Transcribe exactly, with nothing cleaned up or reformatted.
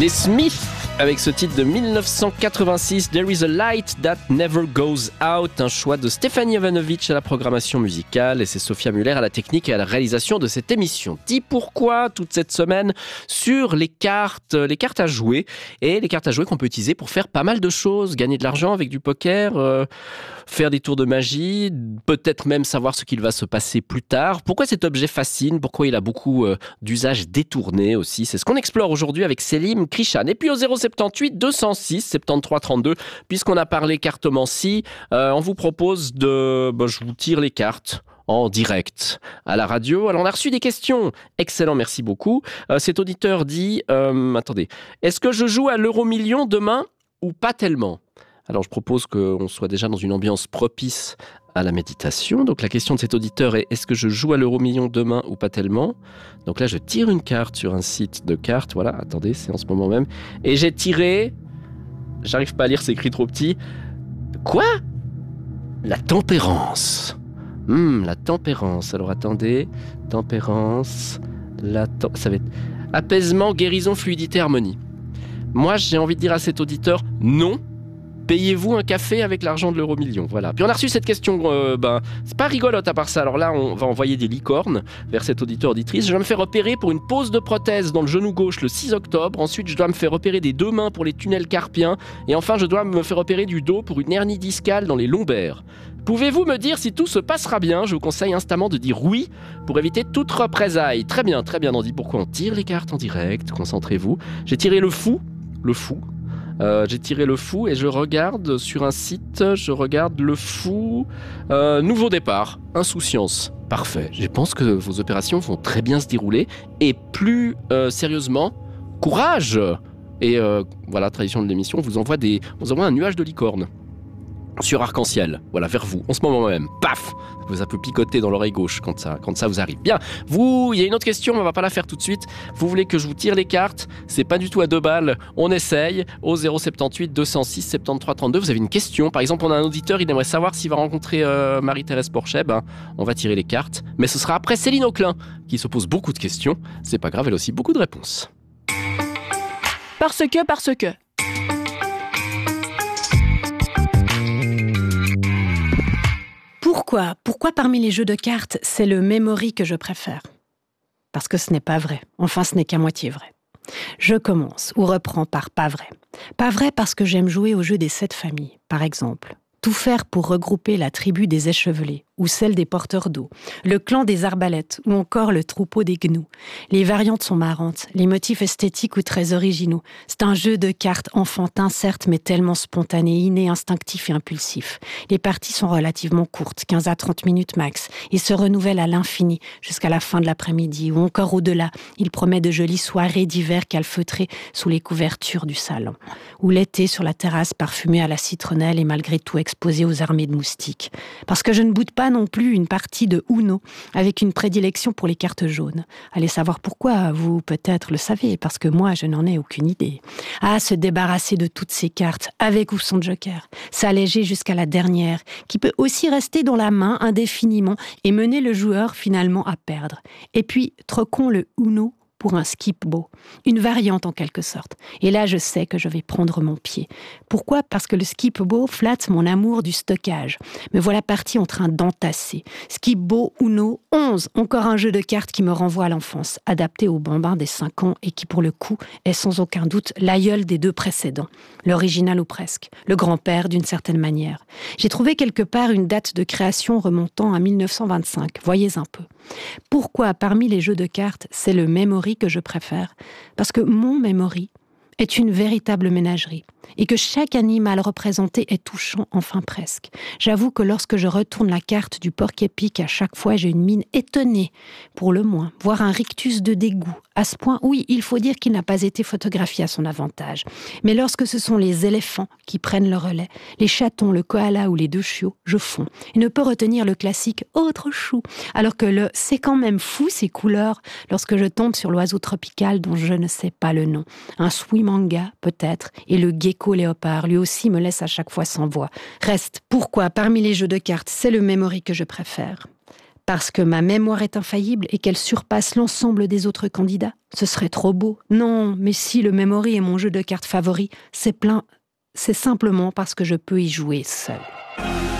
Les Smiths avec ce titre de dix-neuf cent quatre-vingt-six, There is a light that never goes out, un choix de Stéphanie Jovanovic à la programmation musicale et c'est Sophia Muller à la technique et à la réalisation de cette émission. Dis pourquoi toute cette semaine sur les cartes, les cartes à jouer et les cartes à jouer qu'on peut utiliser pour faire pas mal de choses, gagner de l'argent avec du poker, euh, faire des tours de magie, peut-être même savoir ce qu'il va se passer plus tard. Pourquoi cet objet fascine, pourquoi il a beaucoup euh, d'usages détournés aussi, c'est ce qu'on explore aujourd'hui avec Selim Krishan. Et puis au zéro sept huit deux zéro six soixante-treize trente-deux, puisqu'on a parlé cartomancie, euh, on vous propose de... Ben, je vous tire les cartes en direct à la radio. Alors on a reçu des questions. Excellent, merci beaucoup. Euh, cet auditeur dit, euh, attendez, est-ce que je joue à l'euro-million demain ou pas tellement ? Alors je propose qu'on soit déjà dans une ambiance propice à la méditation. Donc la question de cet auditeur est, est-ce que je joue à l'euro-million demain ou pas tellement ? Donc là je tire une carte sur un site de cartes. Voilà, attendez, c'est en ce moment même. Et j'ai tiré, j'arrive pas à lire, c'est écrit trop petit. Quoi ? La tempérance. Hum, la tempérance. Alors attendez, tempérance, la tem- ça va être apaisement, guérison, fluidité, harmonie. Moi j'ai envie de dire à cet auditeur, non. Payez-vous un café avec l'argent de l'euro-million ? Voilà. Puis on a reçu cette question, euh, ben, c'est pas rigolote à part ça. Alors là, on va envoyer des licornes vers cet auditeur-auditrice. Je dois me faire opérer pour une pose de prothèse dans le genou gauche le six octobre. Ensuite, je dois me faire opérer des deux mains pour les tunnels carpiens. Et enfin, je dois me faire opérer du dos pour une hernie discale dans les lombaires. Pouvez-vous me dire si tout se passera bien ? Je vous conseille instamment de dire oui pour éviter toute représaille. Très bien, très bien, Dandy. Pourquoi on tire les cartes en direct ? Concentrez-vous. J'ai tiré le fou. Le fou. Euh, j'ai tiré le fou et je regarde sur un site, je regarde le fou, euh, nouveau départ, insouciance, parfait. Je pense que vos opérations vont très bien se dérouler et plus euh, sérieusement, courage. Et euh, voilà, tradition de l'émission, on vous envoie des, on vous envoie un nuage de licorne sur arc-en-ciel, voilà, vers vous, en ce moment même, paf, ça peut picoter dans l'oreille gauche quand ça, quand ça vous arrive. Bien, vous, il y a une autre question, on va pas la faire tout de suite. Vous voulez que je vous tire les cartes ? C'est pas du tout à deux balles, on essaye. Au zéro sept huit deux zéro six soixante-treize trente-deux, vous avez une question. Par exemple, on a un auditeur, il aimerait savoir s'il va rencontrer euh, Marie-Thérèse Porchet. Ben, on va tirer les cartes, mais ce sera après Céline Auclin, qui se pose beaucoup de questions. C'est pas grave, elle a aussi beaucoup de réponses. Parce que, parce que... Pourquoi ? Pourquoi parmi les jeux de cartes, c'est le memory que je préfère ? Parce que ce n'est pas vrai. Enfin, ce n'est qu'à moitié vrai. Je commence ou reprends par pas vrai. Pas vrai parce que j'aime jouer au jeu des sept familles, par exemple. Tout faire pour regrouper la tribu des échevelés, ou celle des porteurs d'eau, le clan des arbalètes, ou encore le troupeau des gnous. Les variantes sont marrantes, les motifs esthétiques ou très originaux. C'est un jeu de cartes enfantin, certes, mais tellement spontané, inné, instinctif et impulsif. Les parties sont relativement courtes, quinze à trente minutes max, et se renouvellent à l'infini, jusqu'à la fin de l'après-midi, ou encore au-delà. Il promet de jolies soirées d'hiver calfeutrées sous les couvertures du salon. Ou l'été sur la terrasse parfumée à la citronnelle et malgré tout exposée aux armées de moustiques. Parce que je ne boude pas non plus une partie de Uno avec une prédilection pour les cartes jaunes. Allez savoir pourquoi, vous peut-être le savez, parce que moi je n'en ai aucune idée. Ah, se débarrasser de toutes ces cartes, avec ou sans joker, s'alléger jusqu'à la dernière, qui peut aussi rester dans la main indéfiniment et mener le joueur finalement à perdre. Et puis, troquons le Uno pour un skip-bo, une variante en quelque sorte. Et là, je sais que je vais prendre mon pied. Pourquoi ? Parce que le skip-bo flatte mon amour du stockage. Me voilà partie en train d'entasser. Skip-bo, Uno, onze, encore un jeu de cartes qui me renvoie à l'enfance, adapté au bambin des cinq ans et qui, pour le coup, est sans aucun doute l'aïeul des deux précédents. L'original ou presque, le grand-père d'une certaine manière. J'ai trouvé quelque part une date de création remontant à mille neuf cent vingt-cinq. Voyez un peu. Pourquoi, parmi les jeux de cartes, c'est le memory que je préfère ? Parce que mon memory est une véritable ménagerie et que chaque animal représenté est touchant, enfin presque. J'avoue que lorsque je retourne la carte du porc-épic, à chaque fois j'ai une mine étonnée, pour le moins, voire un rictus de dégoût. À ce point, oui, il faut dire qu'il n'a pas été photographié à son avantage. Mais lorsque ce sont les éléphants qui prennent le relais, les chatons, le koala ou les deux chiots, je fonds et ne peux retenir le classique « autre chou », alors que le « c'est quand même fou ces couleurs » lorsque je tombe sur l'oiseau tropical dont je ne sais pas le nom. Un swimanga, peut-être, et le gecko léopard, lui aussi me laisse à chaque fois sans voix. Reste, pourquoi, parmi les jeux de cartes, c'est le memory que je préfère ? Parce que ma mémoire est infaillible et qu'elle surpasse l'ensemble des autres candidats? Ce serait trop beau. Non, mais si le Memory est mon jeu de cartes favori, c'est plein... c'est simplement parce que je peux y jouer seul.